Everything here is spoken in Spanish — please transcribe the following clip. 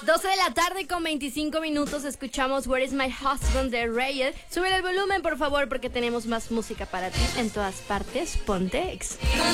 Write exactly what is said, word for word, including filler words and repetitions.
doce de la tarde con veinticinco minutos escuchamos Where is my husband de Rayed. Sube el volumen por favor porque tenemos más música para ti en todas partes. Ponte Exa.